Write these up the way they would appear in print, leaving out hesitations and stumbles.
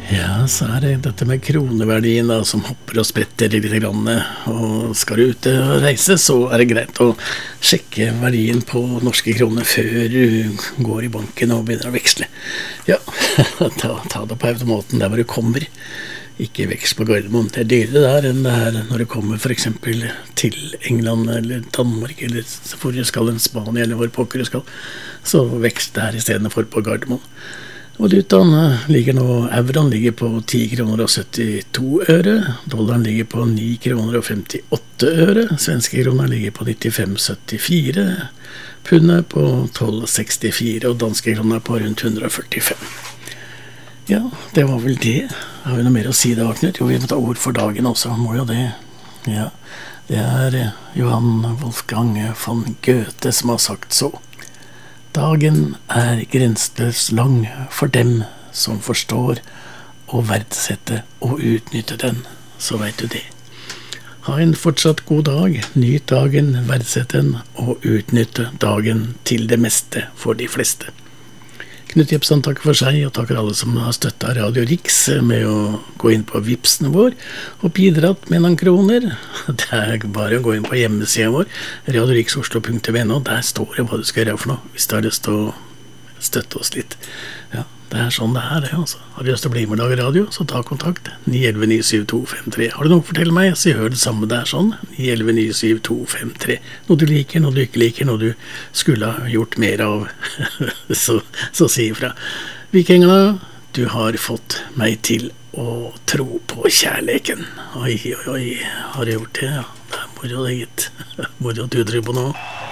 Ja, så er det dette med kroneverdien da, som hopper og spretter litt grann, og skal du ut og reise, så er det greit å sjekke verdien på norske kroner før du går i banken og begynner å veksle. Ja, ta det på automaten der hvor du kommer. Ikke veksel på Gardermoen. Det er dyrere der enn det her når du kommer for eksempel til England eller Danmark, eller hvor du skal, en Spania eller hvor pokker du skal. Så veksel der i stedet for på Gardermoen. Valutaen ligger nå, euroen ligger på 10 kroner og 72 øre, dollaren ligger på 9 kroner og 58 øre, svenske kroner ligger på 95,74, pundet på 12,64 og danske kroner på rundt 145. Ja, det var vel det. Har vi noe mer å si det, Knut? Jo, vi må ta ord for dagen også, må jo det. Ja, det er Johan Wolfgang von Goethe som har sagt så. Dagen er grenseløs lang for dem som forstår å verdsette og utnytte den, så vet du det. Ha en fortsatt god dag, nyt dagen, verdsett den og utnytte dagen til det meste for de fleste. Knut Jepsen takker for seg, og takker alle som har støttet Radio Rix med å gå inn på Vipsen vår og bidratt med noen kroner. Det er bare å gå inn på hjemmesiden vår, radiorixoslo.no. Der står det hva du skal gjøre for noe, hvis du har lyst til å støtte oss litt. Ja, det er sånn det er det, altså. Har du lyst til å bli med Dag Radio, så ta kontakt. 911-97253. Har du noe å fortelle meg, så gjør det samme der sånn. 911-97253. Noe du liker, noe du ikke liker, noe du skulle ha gjort mer av. så si ifra. Vikingene, du har fått meg til å tro på kjærleken. Oi, har du gjort det? Ja, det er moro det, gitt. Moro at du tror på noe.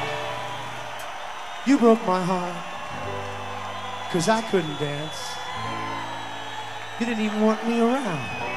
You broke my heart. 'Cause I couldn't dance. You didn't even want me around.